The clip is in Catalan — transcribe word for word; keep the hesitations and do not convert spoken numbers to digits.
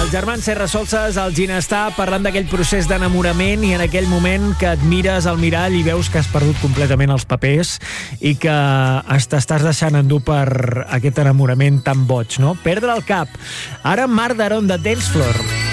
Els germans Serra Solses, el Ginestar, parlant d'aquell procés d'enamorament i en aquell moment que et mires al mirall i veus que has perdut completament els papers i que t'estàs deixant endur per aquest enamorament tan boig, no? Perdre el cap. Ara Marc Daron de Dance Floor.